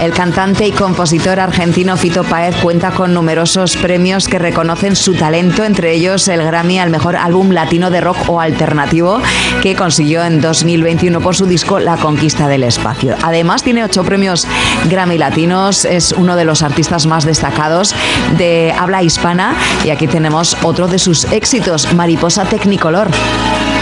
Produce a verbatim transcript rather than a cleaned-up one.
El cantante y compositor argentino Fito Páez cuenta con numerosos premios que reconocen su talento, entre ellos el Grammy al mejor álbum latino de rock o alternativo que consiguió en dos mil veintiuno por su disco La Conquista del Espacio. Además tiene ocho premios Grammy latinos, es uno de los artistas más destacados de habla hispana y aquí tenemos otro de sus éxitos, Mariposa Technicolor.